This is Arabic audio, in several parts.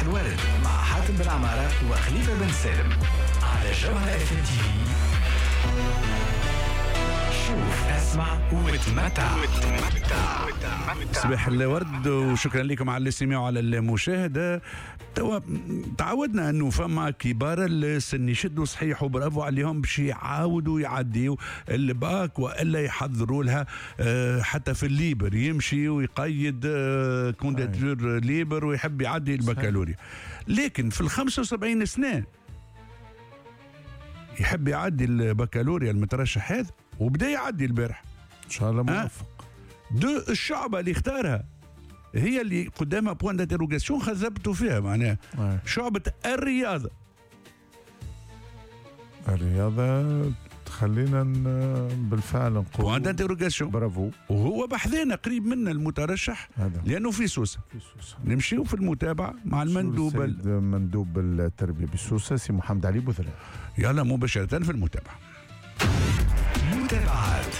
صباح الورد مع حاتم بن عمارة وخليفة بن سالم على جوهرة اف ام تي في. شوف اسمع وتمتع. صباح الورد وشكرا لكم على الاستماع وعلى المشاهدة. تعودنا انه فما كبار السن يشدوا صحيح وبرافو عليهم باش يعاودوا يعديوا الباك والا يحضروا لها حتى في الليبر يمشي ويقيد كونديتور ليبر ويحب يعدي البكالوريا. لكن في 75 سنة يحب يعدي البكالوريا المترشح هذا وبدا يعدي البارح ان شاء الله موفق. الشعبة اللي اختارها هي اللي قدامها بوان دانتيروغاسيون خذبتوا فيها معناها شعبة الرياضة تخلينا بالفعل نقول بوان دانتيروغاسيون. برافو. وهو بحذانا قريب منا المترشح لأنه في سوسة. نمشيو في المتابعة مع مندوب التربية بسوسة سي محمد علي بوذلان. يلا مباشرة في المتابعة. متابعات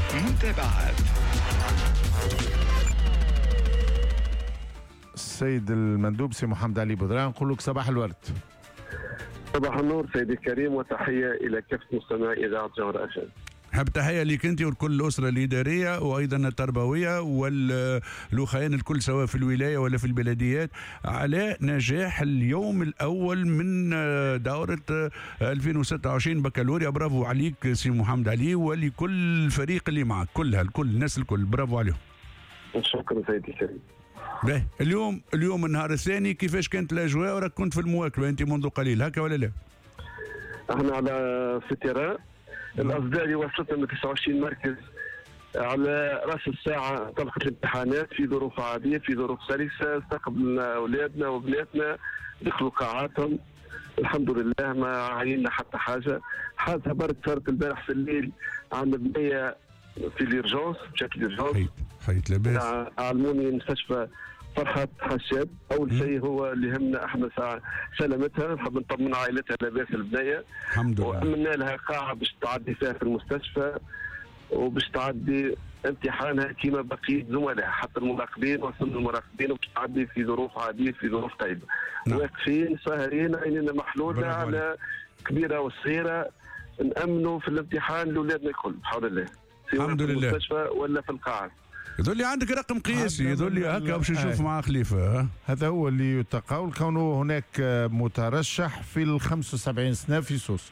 السيد المندوب سي محمد علي بوذلان، نقول لك صباح الورد. صباح النور سيدي الكريم، وتحية إلى كافة مستمعي إذاعة جوهرة اف ام. حب تحية لك أنت ولكل الأسرة الإدارية وأيضا التربوية والأخوان الكل سواء في الولاية ولا في البلديات على نجاح اليوم الأول من دورة 2026 بكالوريا. برافو عليك سي محمد علي ولكل الفريق اللي معك كلها الكل الناس الكل برافو عليهم. شكرا سيدي الكريم. اليوم النهار الثاني كيفاش كانت الأجواء؟ وراك كنت في المواكبة أنت منذ قليل هكا ولا لا؟ احنا على في التيران. الأصداء اللي وصلتنا من 29 مركز على رأس الساعة طلقت الامتحانات في ظروف عادية في ظروف سلسة. استقبلنا أولادنا وبناتنا دخلوا قاعاتهم الحمد لله، ما عينا حتى حاجة. حادثة برد صارت البارح في الليل عند بنية في الإرجانس بشكل إرجانس. حيت لاباس. علموني مستشفى فرحات حشاد. أول شيء هو اللي يهمنا احنا سلامتها، نحب نطمن عائلتها لاباس البنية الحمد لله. وأمنا لها قاعة باش تعدي فيها في المستشفى وباش تعدي امتحانها كما بقية زملائها حتى المراقبين وصلنا المراقبين وباش تعدي في ظروف عادية في ظروف طيبة. واقفين ساهرين عينينا محلولة على كبيرة وصغيرة نأمنوا في الامتحان لأولادنا الكل بحول الله. الحمد لله. في المستشفى ولا في القاعة. يظل لي عندك رقم قياسي يظل لي هكا باش نشوف مع خليفه. هذا هو اللي يتقول كونه هناك مترشح في ال 75 سنه في سوس.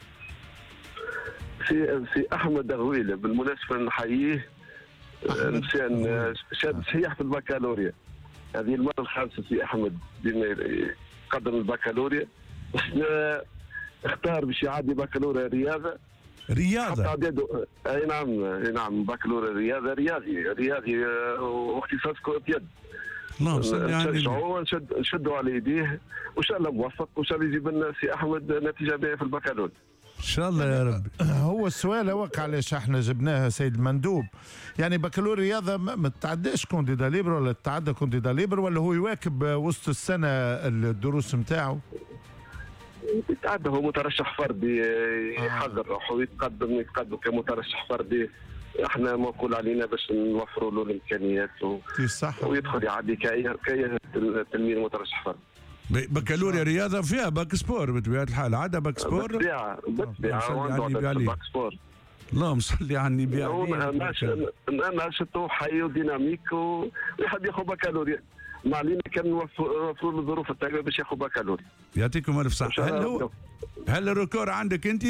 في احمد غويله بالمناسبه نحييه مشان شاد صحيح في البكالوريا. هذه المره الخامسه في احمد بما قدم البكالوريا، بس اختار باش يعدي بكالوريا رياضه. اي نعم بكالوريا رياضي واختصاص كرة يد. اللهم صل على نشدوا على يديه وان شاء الله موفق وان شاء الله يجيب لنا سي احمد نتيجه باهيه في البكالوريا ان شاء الله يا رب. هو السؤال وقع علاش احنا جبناها سيد المندوب، يعني بكالوريا رياضه ما تعداش كونديدا ليبر ولا تعدى كونديدا ليبر ولا هو يواكب وسط السنه الدروس نتاعو؟ يتعدى هو مترشح فردي يحضر روحه ويتقدم كمترشح فردي. احنا ما نقول علينا باش نوفروا له الامكانيات ويدخل يعدي كاي تلميذ مترشح فردي. بكالوريا رياضه فيها باك سبور بطبيعه الحال. عدا باك سبور بالطبيعه وعنده باك سبور. اللهم صل على النبي. انا شفتو حي وديناميك ويحب ياخذ بكالوريا. ما علينا كان نوفروا له الظروف الطيبه باش ياخذ بكالوريا. يعطيكم الف صحه. هل الريكور عندك انت؟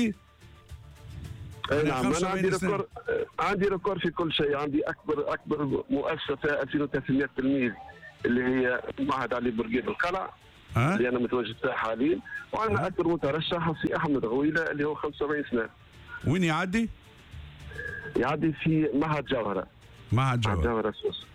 نعم انا عندي ريكور في كل شيء. عندي اكبر مؤسسه فيها 2300 تلميذ اللي هي معهد علي بورقيب القلع اللي انا متواجد فيها حاليا. وعندنا اكبر مترشح في احمد غويله اللي هو 75 سنه. وين يعدي؟ يعدي في معهد جوهره. معهد جوهره سوس.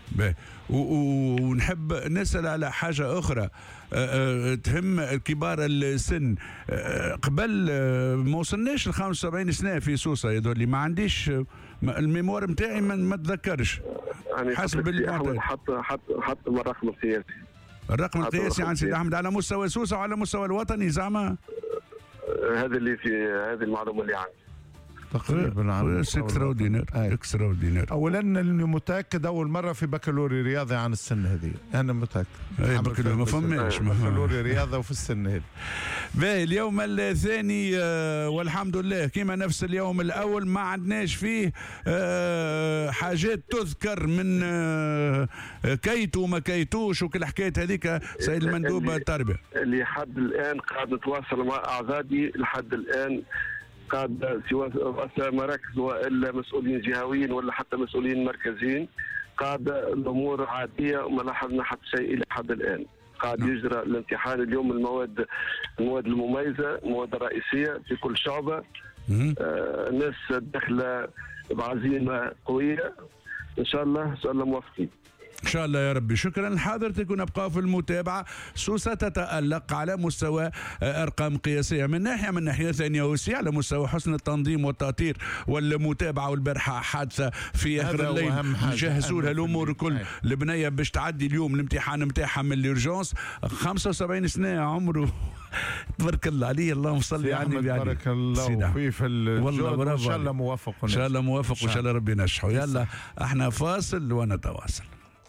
ونحب نسأل على حاجة أخرى تهم كبار السن. قبل ما وصلناش ل 75 سنة في سوسة يظهر لي ما عنديش الميموار نتاعي ما تذكرش. يعني حسب اللي حط الرقم القياسي. الرقم القياسي عن سيدي أحمد على مستوى سوسة وعلى مستوى الوطني زعما؟ هذا اللي في هذه المعلومة اللي عندي. تقريبا عن اكستراوردينير. اولا اني متاكد اول مره في بكالوريا رياضي عن السن هذه، انا متاكد. ما فماش بكالوريا رياضه وفي السن هذه. باهي اليوم الثاني والحمد لله كما نفس اليوم الاول، ما عندناش فيه حاجات تذكر من كيتو وما كيتوش وكل حكايه هذيك. سيد المندوب التربيه اللي حد الان قاعد نتواصل مع اعضادي لحد الان، قاعد سواء رؤساء مراكز والا مسؤولين جهويين ولا حتى مسؤولين مركزيين، قاعد الامور عاديه وما لاحظنا حتى شيء الى حد الان. قاعد يجرى الامتحان اليوم، المواد المميزه، المواد الرئيسيه في كل شعبه. الناس داخله بعزيمه قويه، ان شاء الله موفقين. إن شاء الله يا ربي. شكرا لحضرتك، ونبقى في المتابعة. سوسة تتألق على مستوى أرقام قياسية من ناحية ثانية وسي على مستوى حسن التنظيم والتأطير والمتابعة. والبارحة حادثة في آخر الليل جهزوا لها الأمور كل البنية باش تعدي اليوم الامتحان نتاعها من الإرجونس. 75 سنة عمره تبارك الله عليه، اللهم صل على النبي. بارك الله فيه في الجهد، ان شاء الله موفق ان شاء الله موفق وان شاء الله ربي ينجحه. يلا احنا فاصل ونتواصل.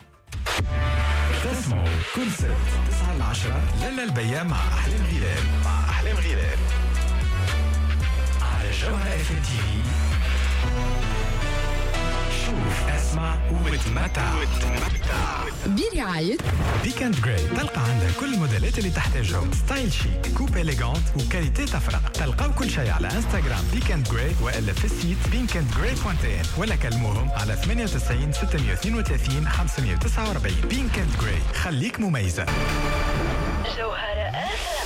تسمعوا كل سبت 9 ل 10 ليلة البيا مع أحلام غلال على جوهرة اف ام تي في. شوف اسمع وتمتع برعاية ويكند جراي. تلقى عندها كل الموديلات اللي تحتاجهم، ستايل شيك، كوب إليغانت وكاليتي تفرق. تلقاو كل شيء على انستغرام ويكند جراي وإلا في السيت weekendgray.in ولا كلموهم على 98 632 549. ويكند جراي، خليك مميزة. جوهرة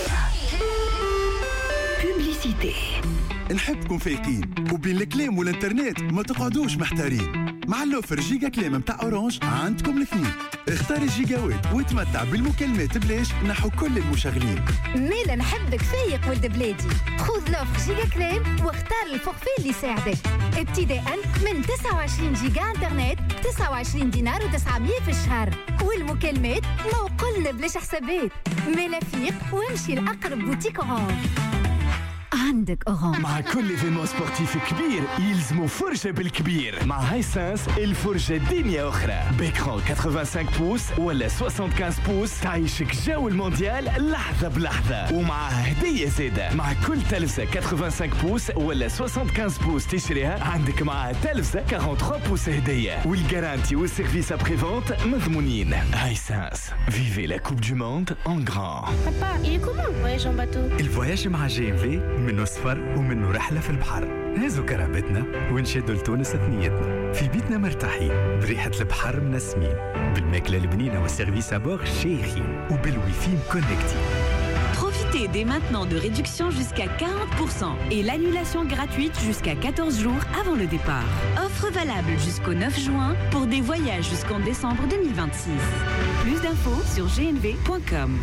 بوبليسيتي. نحبكم فايقين وبين الكلام والانترنت ما تقعدوش محتارين. مع اللوفر جيجا كلام متاع اورانج عندكم الاثنين. اختار الجيجاوات وتمتع بالمكالمات بلاش نحو كل المشغلين. ميلا نحبك فايق ولد بلادي، خذ لوفر جيجا كلام واختار الفورفي اللي يساعدك. ابتداء من 29 جيجا انترنت 29 دينار و900 في الشهر، والمكالمات موقلنا بلاش حسابات. ميلا فيق وامشي لأقرب بوتيك اورانج. عندك أورانج. مع كل ايفينمون سبورتيف كبير يلزمو فرجة بالكبير. مع هايسنس الفرجة دنيا أخرى. بإكران 85 بوس ولا 75 بوس تعيشك جو المونديال لحظة بلحظة، ومعها هدية زادة. مع كل تلفزة 85 بوس ولا 75 بوس تشتريها عندك معها تلفزة 43 بوس هدية، والجارانتي والسيرفيس ابري فونت مضمونين. هايسنس، فيفي لا كوب دو موند ان غران. Papa, il est comment le voyage en bateau? الفواياج مع GMV منه سفر ومنه رحلة في البحر. هازوا كرامتنا ونشدوا لتونس ثنيتنا، في بيتنا مرتاحين بريحة البحر منسمين، بالماكلة البنينة والسيرفيس أبور شيخين، وبالويفي كونكتي. Profitez dès maintenant de réductions jusqu'à 40% et l'annulation gratuite jusqu'à 14 jours avant le départ. Offre valable jusqu'au 9 juin pour des voyages jusqu'en décembre 2026. Plus d'infos sur gnv.com.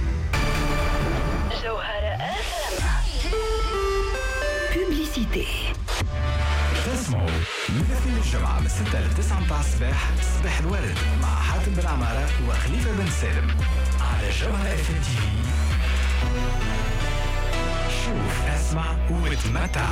Publicité. تسمعوا من الاثنين الجمعة من 6 ل 9 متاع الصباح صباح الورد مع حاتم بن عمارة وخليفة بن سالم على جوهرة اف ام تي في. شوف اسمع وتمتع.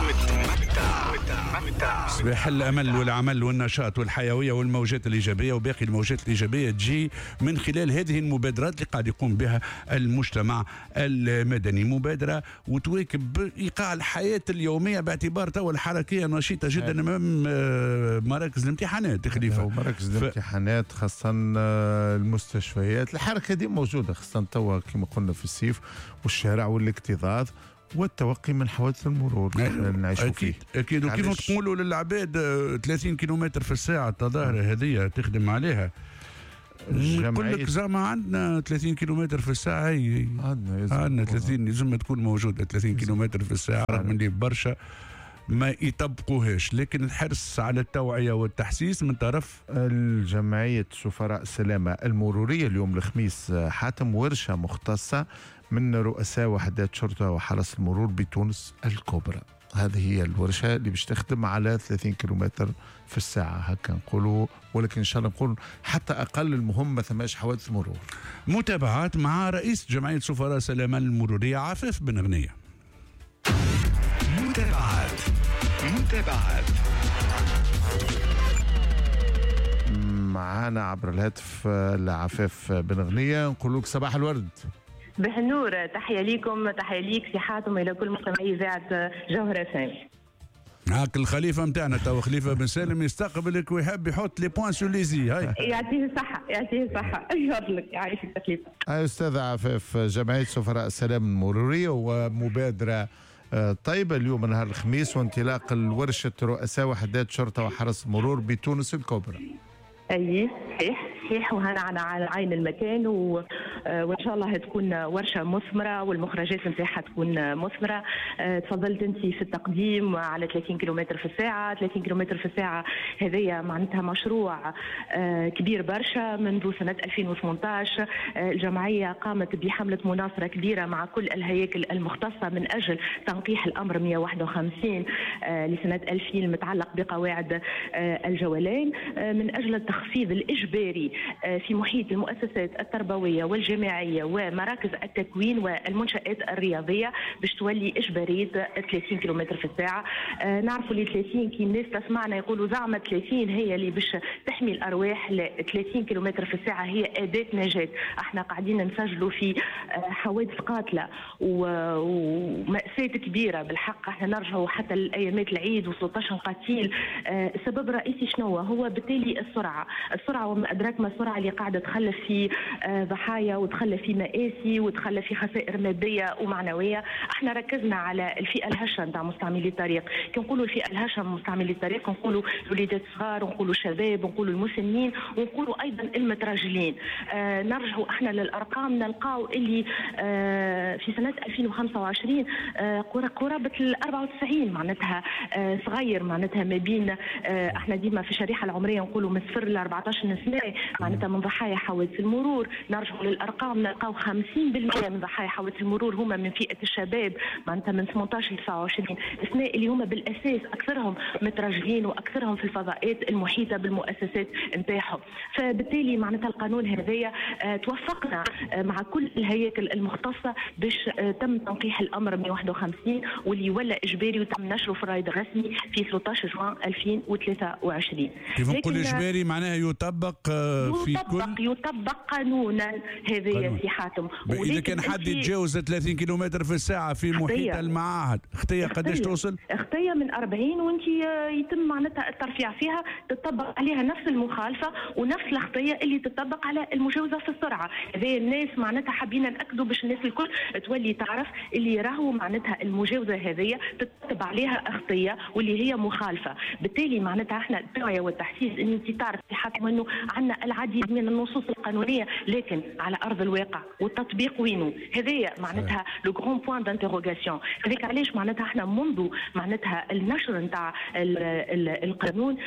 صباح الامل والعمل والنشاط والحيويه والموجات الايجابيه، وباقي الموجات الايجابيه تجي من خلال هذه المبادرات اللي قاعد يقوم بها المجتمع المدني. مبادره وتواكب ايقاع الحياه اليوميه باعتبار توا الحركيه نشيطه جدا امام مراكز الامتحانات. خليفه مراكز الامتحانات خاصه المستشفيات، الحركه دي موجوده خاصه توا كما قلنا في الصيف، والشارع والاكتظاظ والتوقي من حوادث المرور نعيشوا فيه. اكيد وكيف تقولوا للعباد 30 كيلومتر في الساعه التظاهره هذه تخدم عليها. نقول لك زعما عندنا 30 كيلومتر في الساعه، هي عندنا 30 لازم تكون موجوده 30 كيلومتر في الساعه، رغم اللي برشا ما يطبقوهاش، لكن الحرص على التوعيه والتحسيس من طرف الجمعيه سفراء السلامه المروريه. اليوم الخميس حاتم ورشه مختصه من رؤساء وحدات شرطه وحرس المرور بتونس الكبرى. هذه هي الورشه اللي باش تخدم على 30 كيلومتر في الساعه هكا نقولوا، ولكن ان شاء الله نقول حتى اقل المهم ما ثماش حوادث مرور. متابعات مع رئيس جمعيه سفراء السلامه المروريه عفاف بن غنيه. متابعات متابعات. معانا عبر الهاتف عفاف بن غنية، نقول لك صباح الورد. بالنور، تحية ليكم، تحية ليك سي حاتم إلى كل مستمعي إذاعة جوهرة FM. هاك الخليفه نتاعنا تو خليفه بن سالم يستقبلك ويحب يحط لي بوان سو ليزي. هاي يعطيه الصحة، يعطيه الصحة، يفضلك يعيشك تكليف. أستاذ عفاف، جمعية سفراء السلام المرورية ومبادرة طيبة اليوم نهار الخميس وانطلاق الورشة رؤساء وحدات شرطة وحرس المرور بتونس الكبرى. أي صحيح، وهنا على عين المكان وإن شاء الله تكون ورشة مثمرة والمخرجات نتاعها تكون مثمرة. تفضلت أنت في التقديم على 30 كيلومتر في الساعة. 30 كيلومتر في الساعة هذايا معناتها مشروع كبير برشا منذ سنة 2018. الجمعية قامت بحملة مناصرة كبيرة مع كل الهياكل المختصة من أجل تنقيح الأمر 151 لسنة 2000 المتعلق بقواعد الجولين من أجل التخفيض الإجباري في محيط المؤسسات التربوية والجامعية ومراكز التكوين والمنشآت الرياضية باش تولي إجبارية 30 كيلومتر في الساعة. نعرفوا اللي 30 كي الناس تسمعنا يقولوا زعما 30 هي اللي باش تحمي الأرواح. 30 كيلومتر في الساعة هي أداة نجاة. احنا قاعدين نسجلوا في حوادث قاتلة ومأساة كبيرة بالحق. احنا نرجعوا حتى لأيامات العيد و16 قتيل. السبب الرئيسي شنو هو؟ بالتالي السرعة وما أدراك ما السرعة اللي قاعدة تخلف في ضحايا وتخلف في مآسي وتخلف في خسائر مادية ومعنوية. احنا ركزنا على الفئة الهشة نتاع مستعملي الطريق. كي نقولوا الفئة الهشة من مستعملي الطريق نقولوا الوليدات الصغار ونقولوا الشباب ونقولوا المسنين ونقولوا أيضا المتراجلين. نرجعوا احنا للأرقام نلقاو اللي في سنة 2025 قرابة 94 معناتها صغير معناتها ما بين احنا ديما في الشريحة العمرية نقولوا من 0 ل 14 سنة معناتها من ضحايا حوادث المرور. نرجعوا للأرقام نلقاو 50% من ضحايا حوادث المرور هما من فئة الشباب معناتها من 18 ل 29 سنة اللي هما بالأساس أكثرهم متراجلين وأكثرهم في الفضاءات المحيطة بالمؤسسات نتاعهم. فبالتالي معناتها القانون هذايا توفقنا مع كل الهياكل المختصة باش تم تنقيح الأمر 151 واللي ولا إجباري وتم نشره في الرائد الرسمي في 13 جوان 2023. كيف نقول إجباري معناها يطبق في كل يطبق قانونا. هذا يا سي حاتم. إذا كان حد يتجاوز 30 كيلومتر في الساعة في محيط المعاهد خطية قداش توصل؟ خطية من 40 وانت يتم معناتها الترفيع فيها تطبق عليها نفس المخالفة ونفس الخطية اللي تطبق على المجاوزة في السرعة. هذه الناس معناتها حابين نأكدوا باش الناس الكل تولي تعرف اللي راهو معناتها المجاوزة هذه تطبق عليها خطية واللي هي مخالفة. بالتالي معناتها احنا التوعية والتحسيس ان انت تعرف حتى انه عندنا العديد من النصوص القانونية لكن على ارض الواقع والتطبيق وينه؟ هذايا معناتها لو غران بوين دانتيروغاسيون. هذيك علاش معناتها احنا منذ معناتها النشر نتاع القانون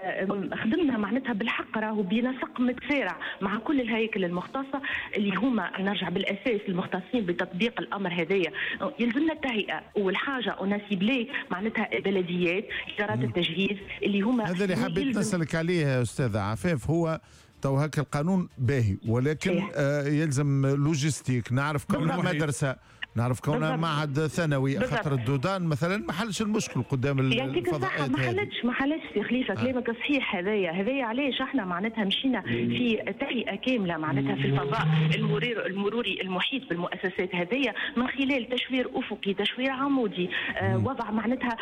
خدمنا معناتها بالحق راهو بنسق متسارع مع كل الهياكل المختصة اللي هما نرجع بالاساس المختصين بتطبيق الامر هذايا. يلزمنا التهيئة والحاجة ونسيبلي معناتها بلديات ادارات التجهيز اللي هما هذا اللي حبيت نسألك عليه يا أستاذ عفاف. هو تو هكا القانون باهي ولكن يلزم لوجيستيك. نعرف كونها مدرسة نعرف كونها معهد ثانوي خاطر الدودان مثلا ما حلش المشكل قدام الفضاءات. ما حلش يا خليفه كلامك صحيح. هذايا علاش احنا معناتها مشينا في تهيئه كامله معناتها في الفضاء المروري المحيط بالمؤسسات هذيا من خلال تشوير افقي تشوير عمودي وضع معناتها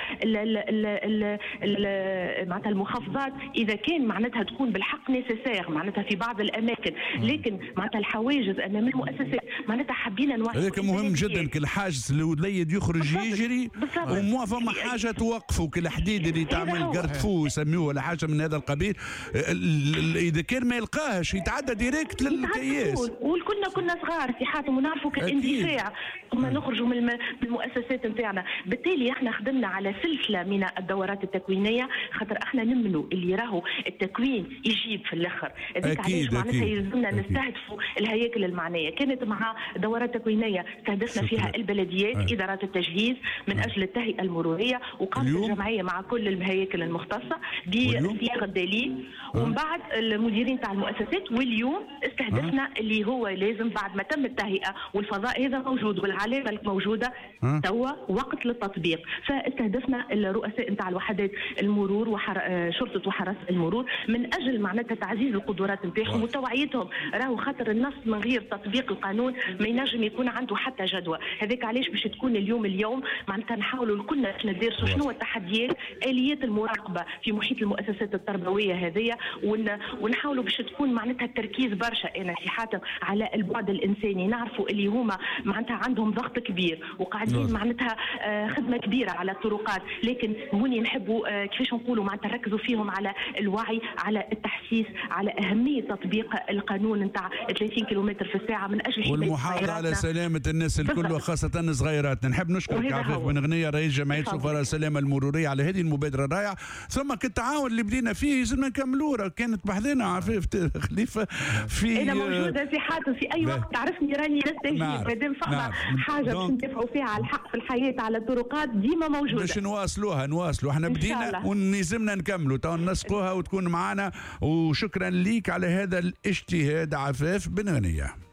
معناتها المخفضات اذا كان معناتها تكون بالحق نيسيسير معناتها في بعض الاماكن لكن معناتها الحواجز امام المؤسسات معناتها حبينا نوعي. هذاك مهم جدا. كل حاجز الوليد يخرج يجري وما فما حاجه توقفوا كالحديد اللي تعمل قرطفو يسميوه ولا حاجه من هذا القبيل. اذا كان ما يلقاهش يتعدى ديريكت للقياس. كنا صغار في حاتم ونعرفوا كاندفاع ثم نخرجوا من المؤسسات نتاعنا. بالتالي احنا خدمنا على سلسله من الدورات التكوينيه خاطر احنا نمنوا اللي راهو التكوين يجيب في الاخر. هذيك علاش معناتها يلزمنا نستهدفوا الهياكل المعنيه. كانت مع دورات تكوينيه استهدفنا فيها البلديات ادارات التجهيز من اجل التهيئه المروريه وقامت الجمعيه مع كل الهياكل المختصه بصياغه دليل ومن بعد المديرين تاع المؤسسات. واليوم استهدفنا اللي هو لازم بعد ما تم التهيئه والفضاء هذا موجود والعلامه الموجوده توا وقت للتطبيق. فاستهدفنا الرؤساء نتاع الوحدات المرور شرطه وحرس المرور من اجل معناتها تعزيز القدرات نتاعهم وتوعيتهم. راهو خاطر النص من غير تطبيق القانون ما ينجم يكون عنده حتى جدوى. هذاك علاش باش تكون اليوم معناتها نحاولوا كلنا باش ندرسوا شنو التحديات، اليات المراقبه في محيط المؤسسات التربويه هذيا، ونحاولوا باش تكون معناتها التركيز برشا انا في حاتم على البعد الانساني. نعرفوا اللي هما معناتها عندهم ضغط كبير وقاعدين معناتها خدمه كبيره على الطرقات، لكن هوني نحبوا كيفاش نقولوا معناتها نركزوا فيهم على الوعي، على التحسيس، على اهميه تطبيق القانون نتاع 30 كيلومتر في الساعه من اجل والمحافظه على سلامه الناس الكل وخاصه صغيراتنا. نحب نشكرك عفاف بن غنيه رئيس جمعيه سفراء السلامه المروريه على هذه المبادره الرائعه، ثم كالتعاون اللي بدينا فيه لازمنا نكملوه. كانت بحذنا عفاف خليفه في انا موجوده في حاتم في اي وقت تعرفني راني نستجيب مادام فما حاجه باش نتفقوا فيها على الحق في الحياه على الطرقات ديما موجوده باش نواصلوها احنا بدينا ولازمنا نكملوا تو نسقوها وتكون معنا. وشكرا ليك على هذا الاجتهاد عفاف بن غنيه.